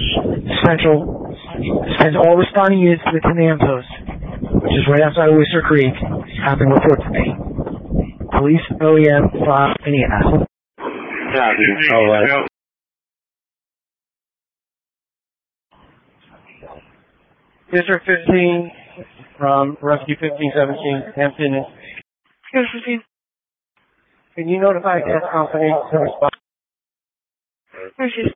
Central sends all responding units to the command post, which is right outside of Whistler Creek. Have them report to me. Police, OEM, 5, any asshole. All right. District 15 from Rescue 1517, Hampton. District 15. Can you notify gas company to respond?